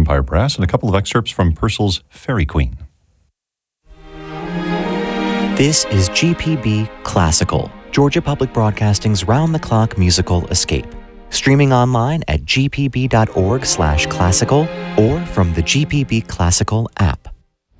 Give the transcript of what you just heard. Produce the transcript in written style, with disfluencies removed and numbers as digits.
Empire Brass and a couple of excerpts from Purcell's Fairy Queen. This is GPB Classical, Georgia Public Broadcasting's round-the-clock musical escape. Streaming online at gpb.org/classical or from the GPB Classical app.